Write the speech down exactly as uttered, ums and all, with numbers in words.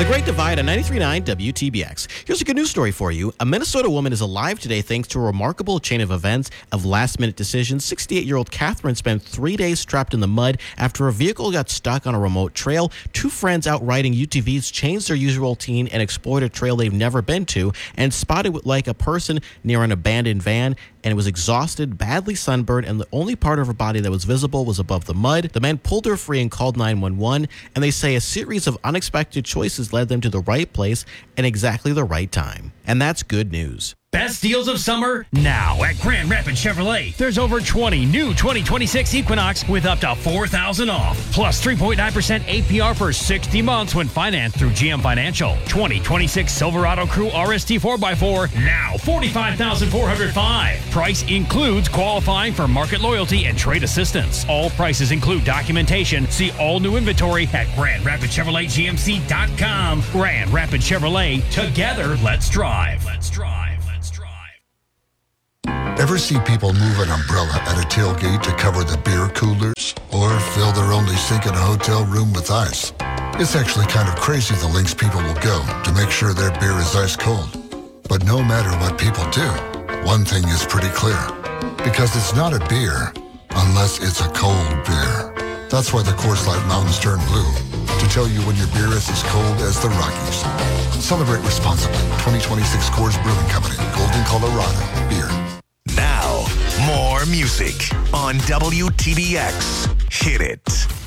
The Great Divide on ninety-three point nine W T B X. Here's a good news story for you. A Minnesota woman is alive today thanks to a remarkable chain of events of last-minute decisions. sixty-eight-year-old Catherine spent three days trapped in the mud after a vehicle got stuck on a remote trail. Two friends out riding U T Vs changed their usual routine and explored a trail they've never been to and spotted like a person near an abandoned van, and it was exhausted, badly sunburned, and the only part of her body that was visible was above the mud. The men pulled her free and called nine one one, and they say a series of unexpected choices led them to the right place and exactly the right time. And that's good news. Best deals of summer now at Grand Rapids Chevrolet. There's over twenty new twenty twenty-six Equinox with up to four thousand dollars off. Plus three point nine percent A P R for sixty months when financed through G M Financial. twenty twenty-six Silverado Crew R S T four by four, now forty-five thousand four hundred five dollars. Price includes qualifying for market loyalty and trade assistance. All prices include documentation. See all new inventory at Grand Rapids Chevrolet G M C dot com. Grand Rapids Chevrolet. Together, let's drive. Let's drive. Ever see people move an umbrella at a tailgate to cover the beer coolers? Or fill their only sink in a hotel room with ice? It's actually kind of crazy the lengths people will go to make sure their beer is ice cold. But no matter what people do, one thing is pretty clear. Because it's not a beer unless it's a cold beer. That's why the Coors Light Mountains turn blue. To tell you when your beer is as cold as the Rockies. Celebrate responsibly. twenty twenty-six Coors Brewing Company. Golden, Colorado. Beer. Now, more music on W T B X. Hit it.